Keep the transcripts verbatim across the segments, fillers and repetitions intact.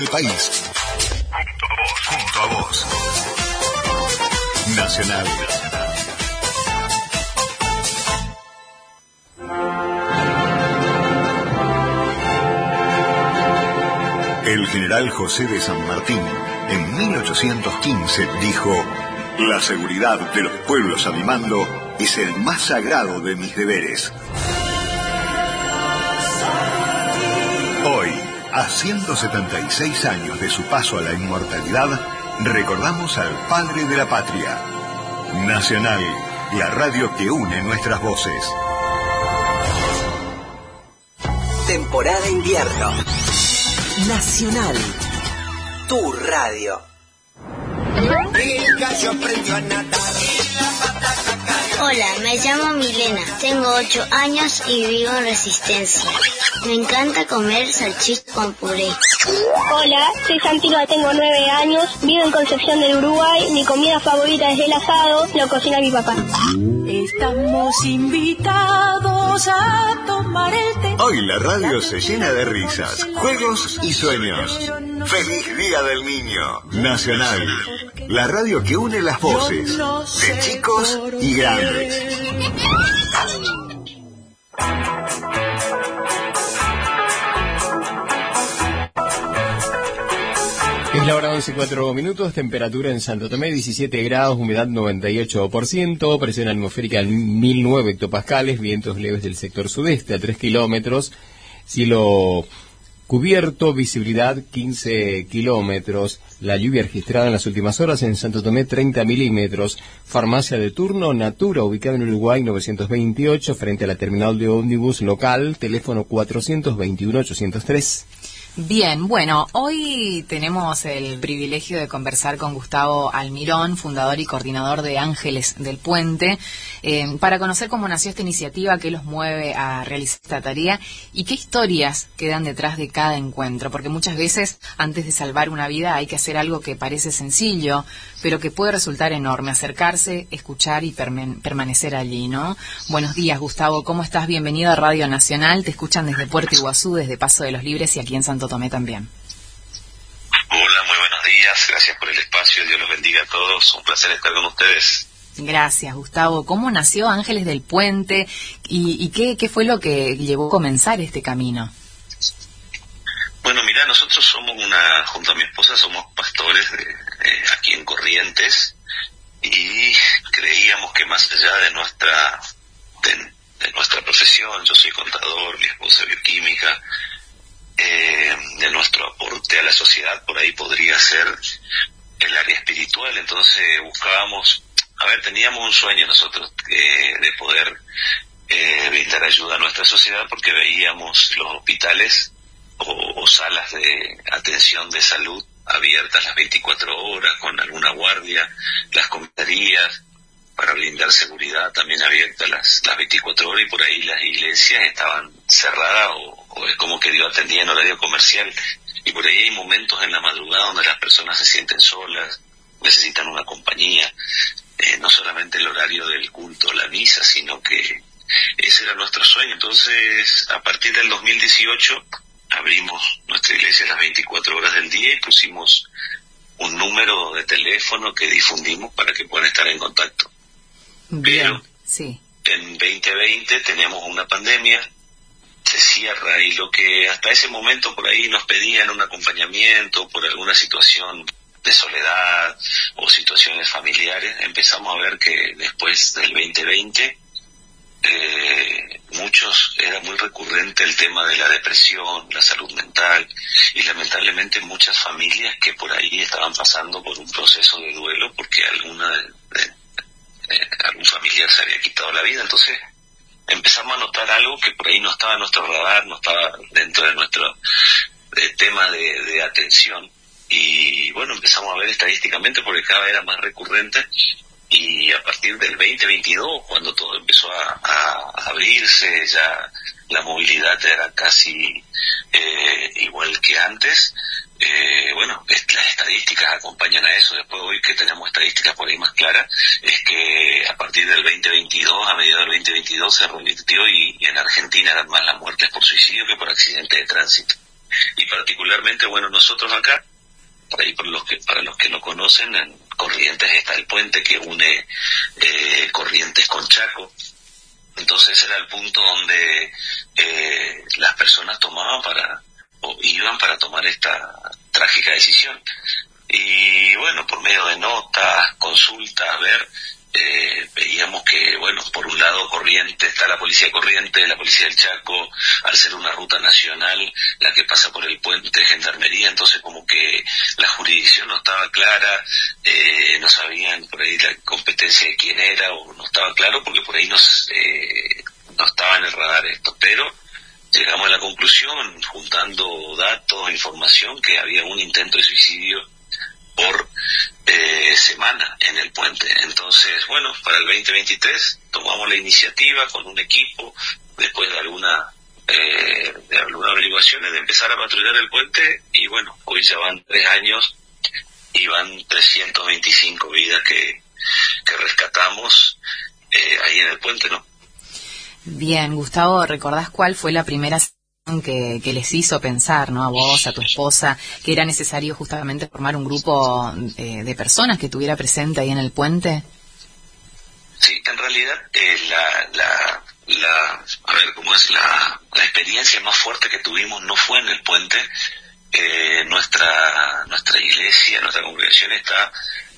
El país. Junto a vos. Nacional. El general José de San Martín, en mil ochocientos quince, dijo: la seguridad de los pueblos a mi mando es el más sagrado de mis deberes. Hoy, a ciento setenta y seis años de su paso a la inmortalidad, recordamos al padre de la patria. Nacional, la radio que une nuestras voces. Temporada invierno. Nacional, tu radio. El gallo aprendió a nadar. Hola, me llamo Milena, tengo ocho años y vivo en Resistencia. Me encanta comer salchicha con puré. Hola, soy Santiago, tengo nueve años, vivo en Concepción del Uruguay. Mi comida favorita es el asado, lo cocina mi papá. Estamos invitados a tomar el té. Hoy la radio se llena de risas, juegos y sueños. ¡Feliz Día del Niño! Nacional, la radio que une las voces de chicos y grandes. Es la hora once y cuatro minutos, temperatura en Santo Tomé diecisiete grados, humedad noventa y ocho por ciento, presión atmosférica en mil nueve hectopascales, vientos leves del sector sudeste a tres kilómetros, cielo cubierto, visibilidad quince kilómetros, la lluvia registrada en las últimas horas en Santo Tomé treinta milímetros, farmacia de turno Natura, ubicada en Uruguay novecientos veintiocho, frente a la terminal de ómnibus local, teléfono cuatrocientos veintiuno ochocientos tres. Bien, bueno, hoy tenemos el privilegio de conversar con Gustavo Almirón, fundador y coordinador de Ángeles del Puente, eh, para conocer cómo nació esta iniciativa, qué los mueve a realizar esta tarea y qué historias quedan detrás de cada encuentro, porque muchas veces antes de salvar una vida hay que hacer algo que parece sencillo, pero que puede resultar enorme, acercarse, escuchar y perman- permanecer allí, ¿no? Buenos días, Gustavo, ¿cómo estás? Bienvenido a Radio Nacional, te escuchan desde Puerto Iguazú, desde Paso de los Libres y aquí en Santo Tomé también. Hola, muy buenos días, gracias por el espacio, Dios los bendiga a todos, un placer estar con ustedes. Gracias, Gustavo. ¿Cómo nació Ángeles del Puente y, y qué, qué fue lo que llevó a comenzar este camino? Bueno, mira, nosotros somos una, junto a mi esposa, somos pastores de, eh, aquí en Corrientes y creíamos que más allá de nuestra de, de nuestra profesión, yo soy contador, mi esposa bioquímica, eh, de nuestro aporte a la sociedad por ahí podría ser el área espiritual. Entonces buscábamos, a ver, teníamos un sueño nosotros eh, de poder eh, brindar ayuda a nuestra sociedad porque veíamos los hospitales o, o salas de atención de salud abiertas las veinticuatro horas con alguna guardia, las comisarías para brindar seguridad también abiertas las, las veinticuatro horas, y por ahí las iglesias estaban cerradas o, o es como que Dios atendía en horario comercial, y por ahí hay momentos en la madrugada donde las personas se sienten solas, necesitan una compañía, eh, no solamente el horario del culto, la misa, sino que ese era nuestro sueño. Entonces, a partir del dos mil dieciocho abrimos nuestra iglesia las veinticuatro horas del día y pusimos un número de teléfono que difundimos para que puedan estar en contacto. Bien, pero sí. En veinte veinte teníamos una pandemia, se cierra, y lo que hasta ese momento por ahí nos pedían un acompañamiento por alguna situación de soledad o situaciones familiares, empezamos a ver que después del veinte veinte eh, muchos, era muy recurrente el tema de la depresión, la salud mental, y lamentablemente muchas familias que por ahí estaban pasando por un proceso de duelo porque alguna de, de, eh, algún familiar se había quitado la vida. Entonces empezamos a notar algo que por ahí no estaba en nuestro radar, no estaba dentro de nuestro de tema de, de atención, y bueno, empezamos a ver estadísticamente porque cada vez era más recurrente. Y a partir del veinte veintidós, cuando todo empezó a, a, a abrirse, ya la movilidad era casi eh, igual que antes, eh, bueno, las estadísticas acompañan a eso. Después, hoy que tenemos estadísticas por ahí más claras, es que a partir del veinte veintidós, a mediados del veinte veintidós, se revirtió, y, y en Argentina eran más las muertes por suicidio que por accidente de tránsito. y particularmente, bueno, nosotros acá, por ahí por los que, para los que no conocen, en Corrientes está el puente que une eh, Corrientes con Chaco. Entonces era el punto donde eh, las personas tomaban para, o iban para tomar esta trágica decisión. Y bueno, por medio de notas, consultas, ver, eh, veíamos que, bueno, por un lado Corrientes, está la policía de Corrientes, la policía del Chaco, al ser una ruta nacional, la que pasa por el puente de Gendarmería, entonces como que la jurisdicción no estaba clara, eh, no sabían por ahí la competencia de quién era, o no estaba claro, porque por ahí nos, eh, no estaba en el radar esto, pero llegamos a la conclusión, juntando datos, información, que había un intento de suicidio por eh, semana en el puente. Entonces, bueno, para el veinte veintitrés tomamos la iniciativa con un equipo, después de alguna eh, de algunas averiguaciones, de empezar a patrullar el puente, y bueno, hoy ya van tres años y van trescientas veinticinco vidas que, que rescatamos eh, ahí en el puente, ¿no? Bien, Gustavo, ¿recordás cuál fue la primera Que, que les hizo pensar, ¿no? A vos, a tu esposa, que era necesario justamente formar un grupo eh, de personas que estuviera presente ahí en el puente? Sí, en realidad eh, la, la, la, a ver, ¿cómo es? La, la experiencia más fuerte que tuvimos no fue en el puente. Eh, nuestra, nuestra iglesia, nuestra congregación está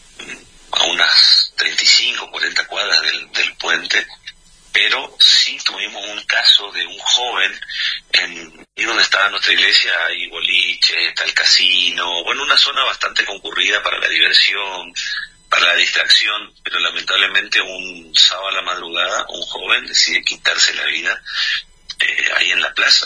a unas treinta y cinco, cuarenta cuadras del, del puente, pero sí tuvimos un caso de un joven en y donde estaba nuestra iglesia, hay boliche, está el casino, bueno, una zona bastante concurrida para la diversión, para la distracción, pero lamentablemente un sábado a la madrugada un joven decide quitarse la vida eh, ahí en la plaza.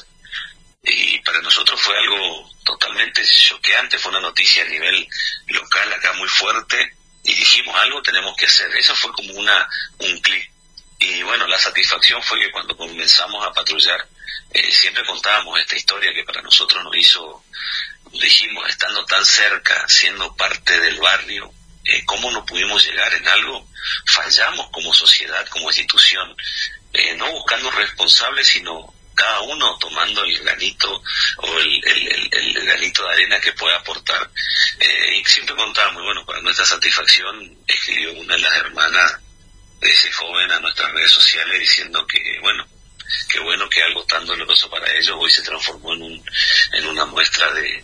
Y para nosotros fue algo totalmente choqueante, fue una noticia a nivel local acá muy fuerte, y dijimos, algo tenemos que hacer. Eso fue como una un clic. Y bueno, la satisfacción fue que cuando comenzamos a patrullar, eh, siempre contábamos esta historia que para nosotros nos hizo, dijimos, estando tan cerca, siendo parte del barrio, eh, ¿cómo no pudimos llegar en algo? Fallamos como sociedad, como institución, eh, no buscando responsables, sino cada uno tomando el granito o el, el, el, el granito de arena que pueda aportar. Eh, y siempre contábamos, bueno, para nuestra satisfacción, escribió una de las hermanas de ese joven a nuestras redes sociales diciendo que, bueno, que bueno que algo tan doloroso para ellos hoy se transformó en un en una muestra de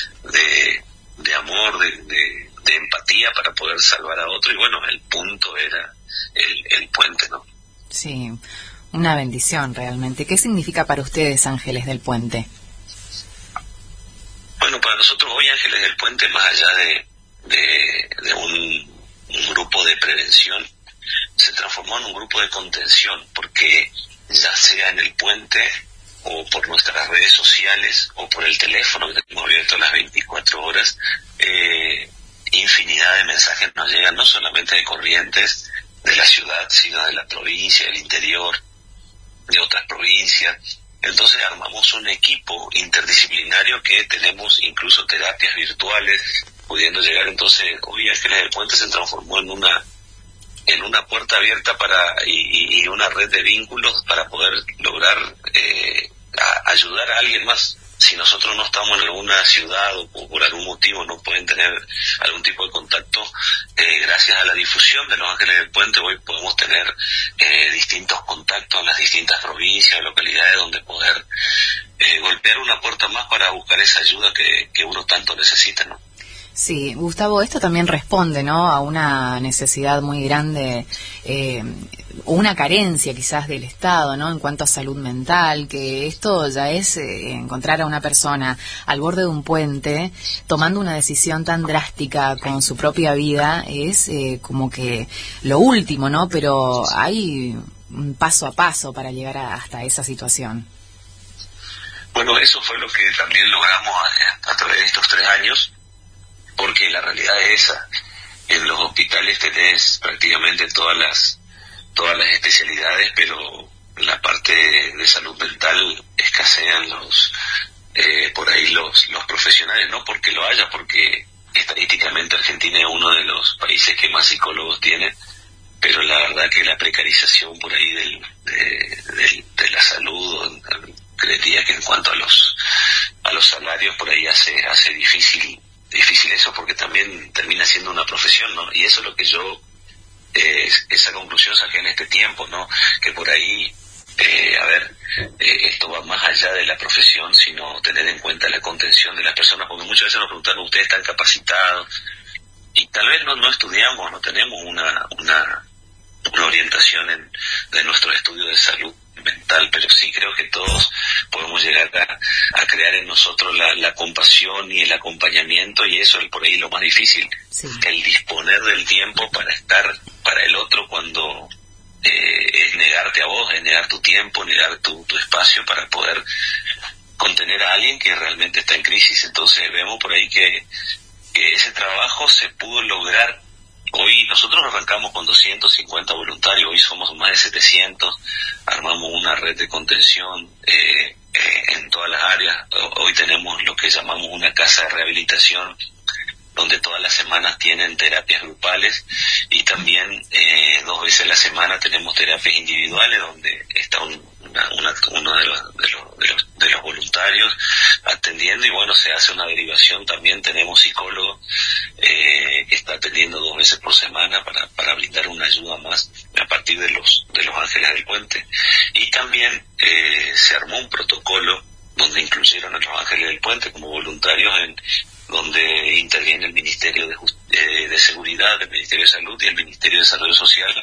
de, de amor, de, de, de empatía para poder salvar a otro, y bueno, el punto era el, el puente, ¿no? Sí, una bendición realmente. ¿Qué significa para ustedes Ángeles del Puente? Bueno, para nosotros hoy Ángeles del Puente, más allá de, de, de un, un grupo de prevención, se transformó en un grupo de contención, porque ya sea en el puente o por nuestras redes sociales o por el teléfono que tenemos abierto las veinticuatro horas, eh, infinidad de mensajes nos llegan, no solamente de Corrientes, de la ciudad, sino de la provincia, del interior, de otras provincias. Entonces armamos un equipo interdisciplinario que tenemos incluso terapias virtuales, pudiendo llegar. Entonces hoy Ángeles del Puente se transformó en una en una puerta abierta para y, y una red de vínculos para poder lograr eh, a, ayudar a alguien más. Si nosotros no estamos en alguna ciudad o por algún motivo no pueden tener algún tipo de contacto, eh, gracias a la difusión de los Ángeles del Puente hoy podemos tener eh, distintos contactos en las distintas provincias, localidades donde poder eh, golpear una puerta más para buscar esa ayuda que, que uno tanto necesita, ¿no? Sí, Gustavo, esto también responde, ¿no?, a una necesidad muy grande, eh, una carencia quizás del Estado, ¿no?, en cuanto a salud mental, que esto ya es eh, encontrar a una persona al borde de un puente tomando una decisión tan drástica con su propia vida, es eh, como que lo último, ¿no?, pero hay un paso a paso para llegar a, hasta esa situación. Bueno, eso fue lo que también logramos a, a través de estos tres años, porque la realidad es esa. En los hospitales tenés prácticamente todas las todas las especialidades, pero en la parte de, de salud mental escasean los eh, por ahí los los profesionales, no porque lo haya, porque estadísticamente Argentina es uno de los países que más psicólogos tiene, pero la verdad que la precarización por ahí del, de, de, de la salud creería que en cuanto a los a los salarios por ahí hace hace difícil difícil eso, porque también termina siendo una profesión, ¿no? Y eso es lo que yo eh, esa conclusión saqué en este tiempo, ¿no? Que por ahí eh, a ver eh, esto va más allá de la profesión, sino tener en cuenta la contención de las personas, porque muchas veces nos preguntan, ¿ustedes están capacitados? Y tal vez no no estudiamos, no tenemos una una una orientación en de nuestro estudio de salud mental, pero sí creo que todos podemos llegar a, a crear en nosotros la, la compasión y el acompañamiento, y eso es por ahí lo más difícil, sí. El disponer del tiempo para estar para el otro cuando eh, es negarte a vos, es negar tu tiempo, negar tu, tu espacio para poder contener a alguien que realmente está en crisis. Entonces vemos por ahí que, que ese trabajo se pudo lograr. Hoy nosotros arrancamos con doscientos cincuenta voluntarios, hoy somos más de setecientos, armamos una red de contención eh, eh, en todas las áreas. Hoy tenemos lo que llamamos una casa de rehabilitación, donde todas las semanas tienen terapias grupales, y también eh, dos veces a la semana tenemos terapias individuales, donde está un, una, una, uno de los, de, los, de, los, de los voluntarios atendiendo, y bueno, se hace una derivación. También tenemos psicólogos eh, que está atendiendo dos veces por semana para, para brindar una ayuda más a partir de los de los Ángeles del Puente. Y también eh, se armó un protocolo donde incluyeron a los Ángeles del Puente como voluntarios, en donde interviene el Ministerio de, Just- eh, de Seguridad, el Ministerio de Salud y el Ministerio de Desarrollo Social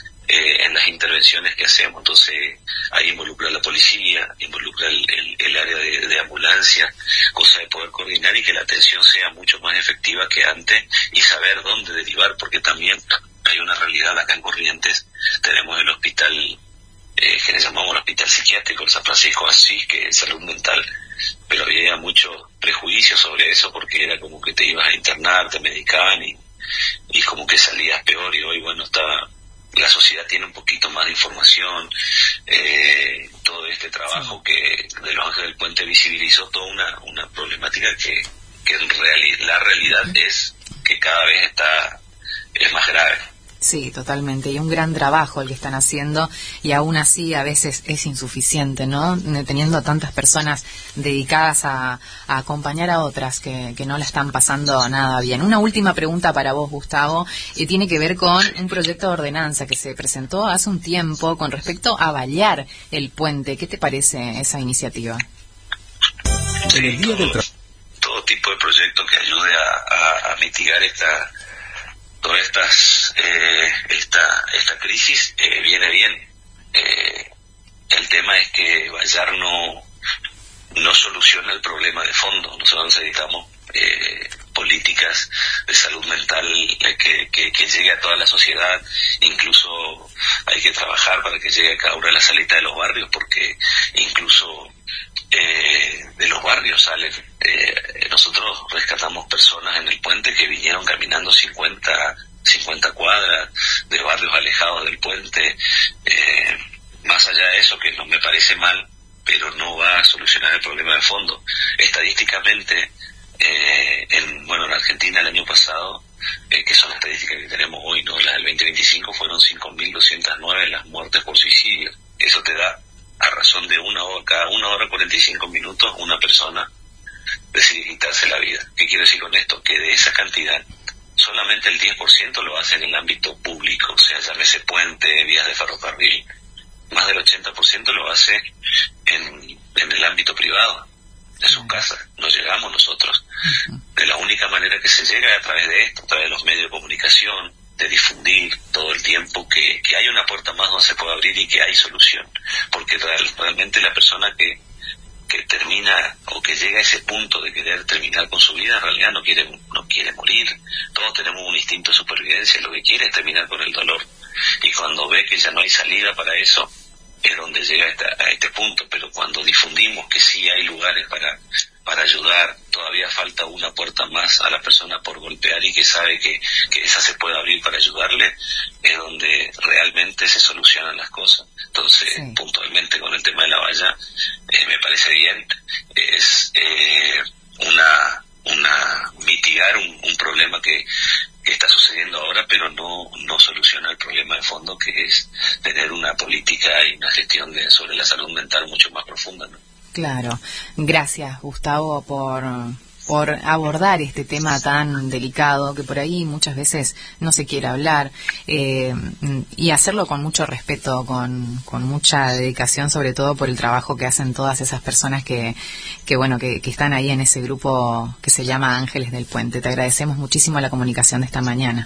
eh, en las intervenciones que hacemos. Entonces ahí involucra la policía, involucra el, el, el área de, de ambulancia, cosa de poder coordinar y que la atención sea mucho más efectiva que antes, y saber dónde derivar, porque también hay una realidad acá en Corrientes. Tenemos el hospital eh, que le llamamos el hospital psiquiátrico de San Francisco de Asís, que es salud mental, pero había mucho prejuicio sobre eso, porque era como que te ibas a internar, te medicaban y, y como que salías peor. Y hoy, bueno, está la sociedad tiene un poquito más de información. Eh, todo este trabajo que de los Ángeles del Puente visibilizó toda una, una problemática que, que en reali- la realidad es que cada vez está es más grave. Sí, totalmente. Y un gran trabajo el que están haciendo, y aún así a veces es insuficiente, ¿no? Teniendo a tantas personas dedicadas a, a acompañar a otras que, que no la están pasando nada bien. Una última pregunta para vos, Gustavo, y tiene que ver con un proyecto de ordenanza que se presentó hace un tiempo con respecto a vallar el puente. ¿Qué te parece esa iniciativa? En el día del tra- todo tipo de proyecto que ayude a, a, a mitigar esta todas estas eh, esta esta crisis eh, viene bien. Eh, el tema es que Vallar no no soluciona el problema de fondo. Nosotros necesitamos eh, políticas de salud mental eh, que, que, que llegue a toda la sociedad. Incluso hay que trabajar para que llegue a cada una de las salitas de los barrios, porque incluso eh, de los barrios salen. Eh, nosotros rescatamos personas en el puente que vinieron caminando cincuenta cuadras de barrios alejados del puente. Eh, más allá de eso, que no me parece mal, pero no va a solucionar el problema de fondo. Estadísticamente, eh, en bueno en Argentina el año pasado, eh, que son las estadísticas que tenemos hoy, no las del veinte veinticinco, fueron cinco mil doscientas nueve las muertes por suicidio. Eso te da, a razón de una hora, cada una hora cuarenta y cinco minutos, una persona decide quitarse la vida. ¿Qué quiero decir con esto? Que de esa cantidad, solamente el diez por ciento lo hace en el ámbito público, o sea, llámese puente, vías de ferrocarril. Más del ochenta por ciento lo hace en, en el ámbito privado, de sus casas. No llegamos nosotros. De la única manera que se llega es a través de esto, a través de los medios de comunicación, de difundir todo el tiempo que, que hay una puerta más donde se puede abrir y que hay solución. Porque real, realmente la persona que que termina o que llega a ese punto de querer terminar con su vida, en realidad no quiere no quiere morir. Todos tenemos un instinto de supervivencia, lo que quiere es terminar con el dolor, y cuando ve que ya no hay salida para eso es donde llega a, esta, a este punto. Pero cuando difundimos que sí hay lugares para para ayudar, todavía falta una puerta más a la persona por golpear, y que sabe que, que esa se puede abrir para ayudarle, es donde realmente se solucionan las cosas. Entonces, sí. Puntualmente con el tema de la valla, eh, me parece bien, es eh, una una mitigar un, un problema que, que está sucediendo ahora, pero no no soluciona el problema de fondo, que es tener una política y una gestión de sobre la salud mental mucho más profunda, ¿no? Claro. Gracias, Gustavo, por... por abordar este tema tan delicado que por ahí muchas veces no se quiere hablar, eh, y hacerlo con mucho respeto, con, con mucha dedicación, sobre todo por el trabajo que hacen todas esas personas que, que bueno, que, que están ahí en ese grupo que se llama Ángeles del Puente. Te agradecemos muchísimo la comunicación de esta mañana.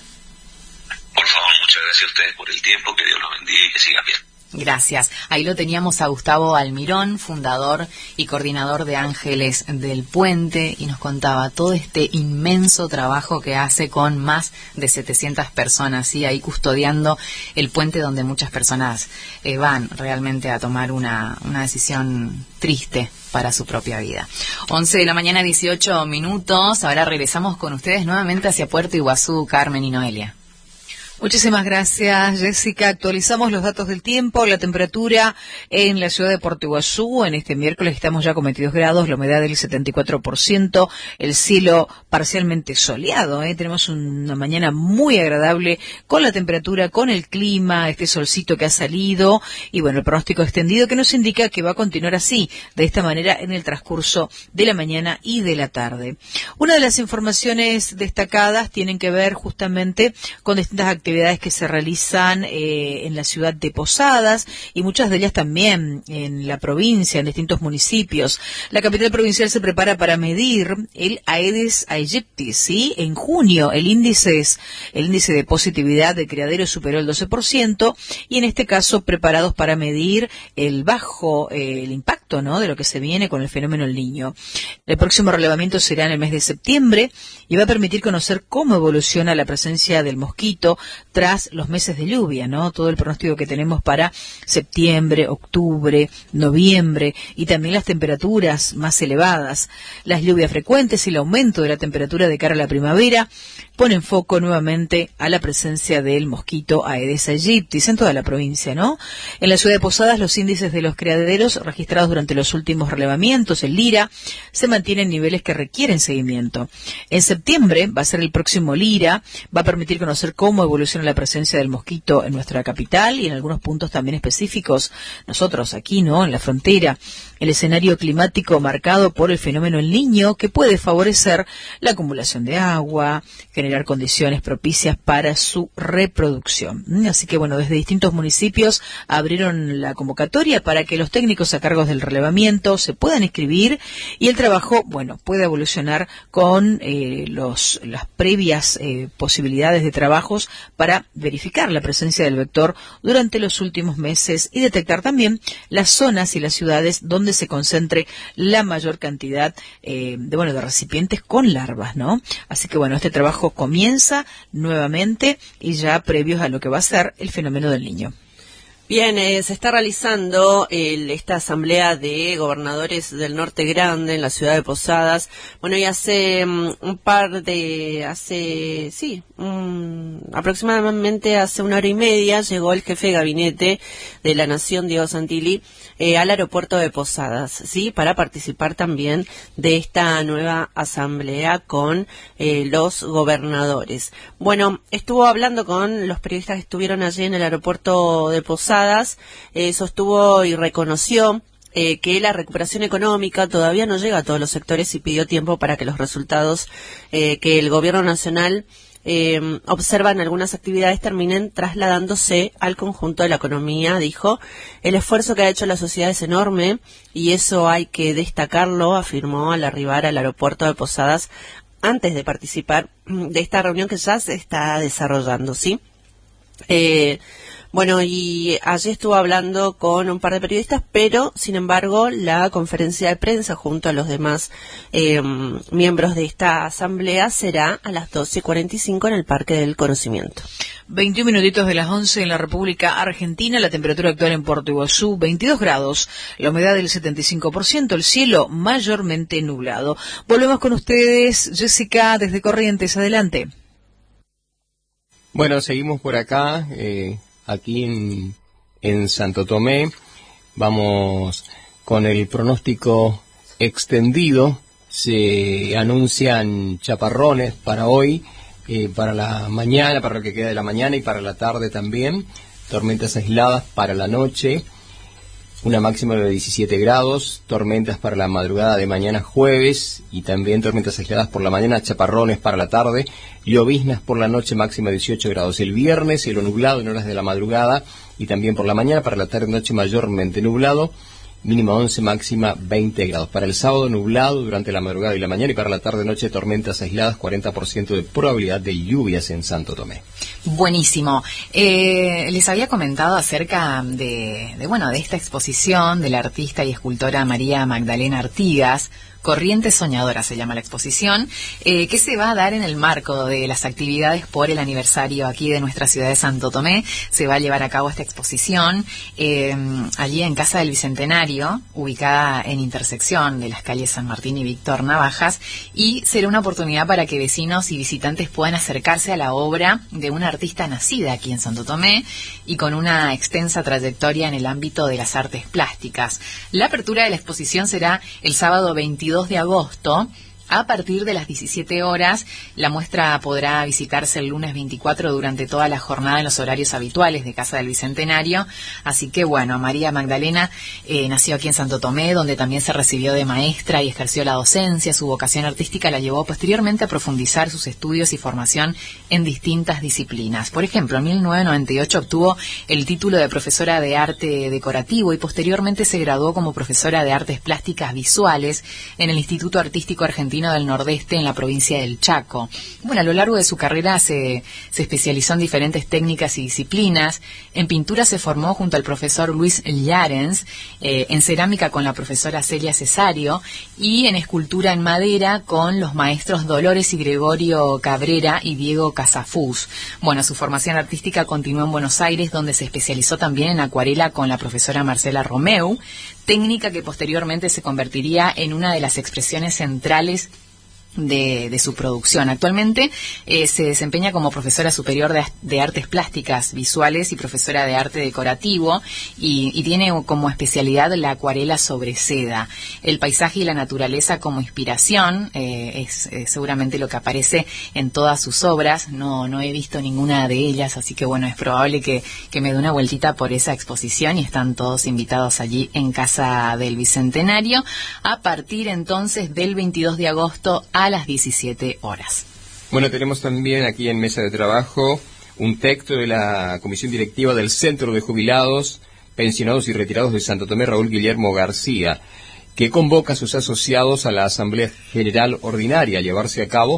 Por favor, muchas gracias a ustedes por el tiempo, que Dios los bendiga y que sigan bien. Gracias. Ahí lo teníamos a Gustavo Almirón, fundador y coordinador de Ángeles del Puente, y nos contaba todo este inmenso trabajo que hace con más de setecientas personas, ¿sí? Ahí custodiando el puente donde muchas personas eh, van realmente a tomar una, una decisión triste para su propia vida. once de la mañana, dieciocho minutos. Ahora regresamos con ustedes nuevamente hacia Puerto Iguazú, Carmen y Noelia. Muchísimas gracias, Jessica. Actualizamos los datos del tiempo. La temperatura en la ciudad de Puerto Iguazú en este miércoles estamos ya con veintidós grados, la humedad del setenta y cuatro por ciento, el cielo parcialmente soleado, ¿eh? Tenemos una mañana muy agradable con la temperatura, con el clima, este solcito que ha salido y bueno, el pronóstico extendido que nos indica que va a continuar así, de esta manera en el transcurso de la mañana y de la tarde. Una de las informaciones destacadas tienen que ver justamente con distintas actividades que se realizan eh, en la ciudad de Posadas y muchas de ellas también en la provincia, en distintos municipios. La capital provincial se prepara para medir el Aedes aegypti, ¿sí? En junio el índice es, el índice de positividad de criaderos superó el doce por ciento y en este caso preparados para medir el bajo, eh, el impacto, ¿no?, de lo que se viene con el fenómeno El Niño. El próximo relevamiento será en el mes de septiembre y va a permitir conocer cómo evoluciona la presencia del mosquito tras los meses de lluvia, ¿no? Todo el pronóstico que tenemos para septiembre, octubre, noviembre y también las temperaturas más elevadas. Las lluvias frecuentes y el aumento de la temperatura de cara a la primavera ponen foco nuevamente a la presencia del mosquito Aedes aegypti en toda la provincia, ¿no? En la ciudad de Posadas los índices de los criaderos registrados durante los últimos relevamientos, el Lira, se mantienen en niveles que requieren seguimiento. En septiembre va a ser el próximo Lira, va a permitir conocer cómo evoluciona la presencia del mosquito en nuestra capital y en algunos puntos también específicos. Nosotros aquí, ¿no?, en la frontera, el escenario climático marcado por el fenómeno El Niño, que puede favorecer la acumulación de agua, generar condiciones propicias para su reproducción. Así que, bueno, desde distintos municipios abrieron la convocatoria para que los técnicos a cargo del relevamiento se puedan inscribir y el trabajo, bueno, pueda evolucionar con eh, los, las previas eh, posibilidades de trabajos para verificar la presencia del vector durante los últimos meses y detectar también las zonas y las ciudades donde se concentre la mayor cantidad eh, de, bueno, de recipientes con larvas, ¿no? Así que, bueno, este trabajo comienza nuevamente y ya previos a lo que va a ser el fenómeno del Niño. Bien, eh, se está realizando el, esta asamblea de gobernadores del Norte Grande en la ciudad de Posadas. Bueno, y hace um, un par de, hace, sí, um, aproximadamente hace una hora y media llegó el jefe de gabinete de la Nación, Diego Santilli, eh, al aeropuerto de Posadas, sí, para participar también de esta nueva asamblea con eh, los gobernadores. Bueno, estuvo hablando con los periodistas que estuvieron allí en el aeropuerto de Posadas. Eh, sostuvo y reconoció eh, que la recuperación económica todavía no llega a todos los sectores y pidió tiempo para que los resultados eh, que el gobierno nacional eh, observa en algunas actividades terminen trasladándose al conjunto de la economía. Dijo, el esfuerzo que ha hecho la sociedad es enorme y eso hay que destacarlo, afirmó al arribar al aeropuerto de Posadas antes de participar de esta reunión que ya se está desarrollando, ¿sí? Eh, Bueno, y allí estuvo hablando con un par de periodistas, pero, sin embargo, la conferencia de prensa junto a los demás eh, miembros de esta asamblea será a las doce cuarenta y cinco en el Parque del Conocimiento. veintiún minutitos de las once en la República Argentina, la temperatura actual en Puerto Iguazú, veintidós grados, la humedad del setenta y cinco por ciento, el cielo mayormente nublado. Volvemos con ustedes, Jessica, desde Corrientes, adelante. Bueno, seguimos por acá, eh... aquí en, en Santo Tomé. Vamos con el pronóstico extendido. Se anuncian chaparrones para hoy, eh, para la mañana, para lo que queda de la mañana y para la tarde también. Tormentas aisladas para la noche. una máxima de diecisiete grados, tormentas para la madrugada de mañana jueves y también tormentas aisladas por la mañana, chaparrones para la tarde, lloviznas por la noche, máxima dieciocho grados. El viernes cielo nublado en horas de la madrugada y también por la mañana, para la tarde noche mayormente nublado, mínima once, máxima veinte grados. Para el sábado nublado durante la madrugada y la mañana, y para la tarde noche tormentas aisladas, cuarenta por ciento de probabilidad de lluvias en Santo Tomé. Buenísimo. Eh, les había comentado acerca de, de, bueno, de esta exposición de la artista y escultora María Magdalena Artigas. Corrientes Soñadoras se llama la exposición, eh, que se va a dar en el marco de las actividades por el aniversario aquí de nuestra ciudad de Santo Tomé. Se va a llevar a cabo esta exposición eh, allí en Casa del Bicentenario, ubicada en intersección de las calles San Martín y Víctor Navajas, y será una oportunidad para que vecinos y visitantes puedan acercarse a la obra de una artista nacida aquí en Santo Tomé y con una extensa trayectoria en el ámbito de las artes plásticas. La apertura de la exposición será el sábado veintidós de agosto a partir de las diecisiete horas. La muestra podrá visitarse el lunes veinticuatro durante toda la jornada en los horarios habituales de Casa del Bicentenario. Así que bueno, María Magdalena eh, nació aquí en Santo Tomé, donde también se recibió de maestra y ejerció la docencia. Su vocación artística la llevó posteriormente a profundizar sus estudios y formación en distintas disciplinas. Por ejemplo, en mil novecientos noventa y ocho obtuvo el título de profesora de arte decorativo y posteriormente se graduó como profesora de artes plásticas visuales en el Instituto Artístico Argentino del Nordeste en la provincia del Chaco. Bueno, a lo largo de su carrera se, se especializó en diferentes técnicas y disciplinas. En pintura se formó junto al profesor Luis Llarens, eh, en cerámica con la profesora Celia Cesario y en escultura en madera con los maestros Dolores y Gregorio Cabrera y Diego Casafús. Bueno, su formación artística continuó en Buenos Aires, donde se especializó también en acuarela con la profesora Marcela Romeu, técnica que posteriormente se convertiría en una de las expresiones centrales De, de su producción. Actualmente eh, se desempeña como profesora superior de, de artes plásticas visuales y profesora de arte decorativo y, y tiene como especialidad la acuarela sobre seda. El paisaje y la naturaleza como inspiración eh, es eh, seguramente lo que aparece en todas sus obras. No, no he visto ninguna de ellas, así que bueno, es probable que, que me dé una vueltita por esa exposición y están todos invitados allí en Casa del Bicentenario a partir entonces del veintidós de agosto a a las diecisiete horas. Bueno, tenemos también aquí en mesa de trabajo un texto de la Comisión Directiva del Centro de Jubilados, Pensionados y Retirados de Santo Tomé, Raúl Guillermo García, que convoca a sus asociados a la Asamblea General Ordinaria a llevarse a cabo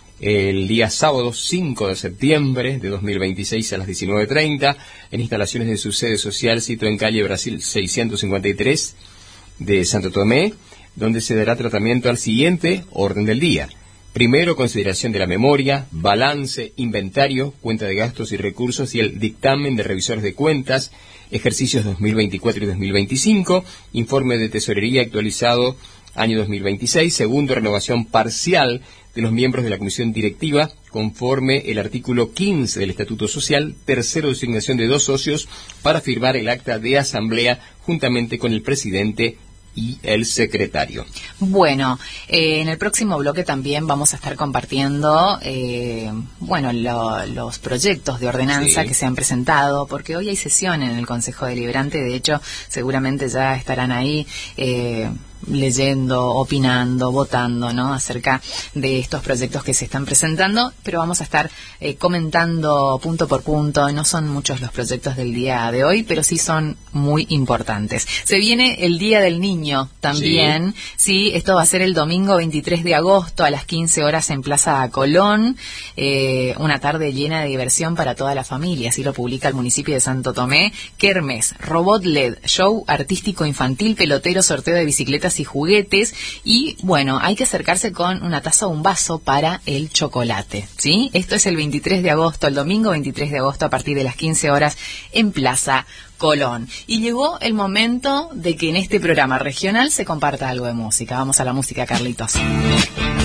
el día sábado cinco de septiembre de dos mil veintiséis a las diecinueve treinta en instalaciones de su sede social, sito en calle Brasil seiscientos cincuenta y tres de Santo Tomé, donde se dará tratamiento al siguiente orden del día. Primero, consideración de la memoria, balance, inventario, cuenta de gastos y recursos y el dictamen de revisores de cuentas, ejercicios dos mil veinticuatro y dos mil veinticinco, informe de tesorería actualizado año dos mil veintiséis, segundo, renovación parcial de los miembros de la comisión directiva, conforme el artículo quince del Estatuto Social, tercero, designación de dos socios para firmar el acta de asamblea juntamente con el presidente y el secretario. Bueno, eh, en el próximo bloque también vamos a estar compartiendo eh, bueno, lo, los proyectos de ordenanza sí. que se han presentado, porque hoy hay sesión en el Consejo Deliberante. De hecho, seguramente ya estarán ahí eh, leyendo, opinando, votando, ¿no?, acerca de estos proyectos que se están presentando, pero vamos a estar eh, comentando punto por punto. No son muchos los proyectos del día de hoy, pero sí son muy importantes. Se viene el Día del Niño también, sí, sí esto va a ser el domingo veintitrés de agosto a las quince horas en Plaza Colón, eh, una tarde llena de diversión para toda la familia, así lo publica el municipio de Santo Tomé. Kermés, robot L E D, show artístico infantil, pelotero, sorteo de bicicletas y juguetes, y bueno, hay que acercarse con una taza o un vaso para el chocolate, ¿sí? Esto es el veintitrés de agosto, el domingo veintitrés de agosto a partir de las quince horas en Plaza Colón. Y llegó el momento de que en este programa regional se comparta algo de música. Vamos a la música, Carlitos.